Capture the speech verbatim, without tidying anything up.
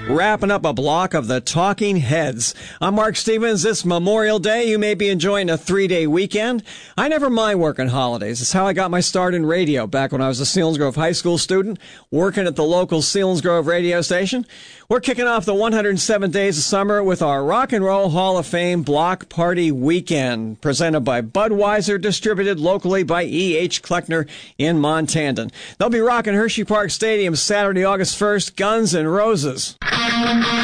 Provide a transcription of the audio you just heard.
wrapping up a block of the Talking Heads. I'm Mark Stevens. This Memorial Day, you may be enjoying a three-day weekend. I never mind working holidays. It's how I got my start in radio back when I was a Selinsgrove High School student, working at the local Selinsgrove radio station. We're kicking off the one hundred seven days of summer with our Rock and Roll Hall of Fame Block Party Weekend, presented by Budweiser, distributed locally by E H. Kleckner in Montandon. They'll be rocking Hershey Park Stadium Saturday, August first, Guns N' Roses.